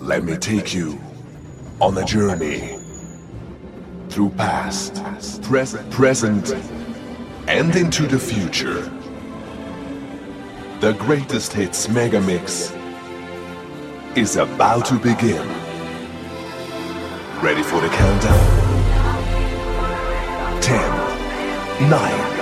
Let me take you on a journey through past, present, and into the future. The greatest hits mega mix is about to begin. Ready for the countdown? 10, 9,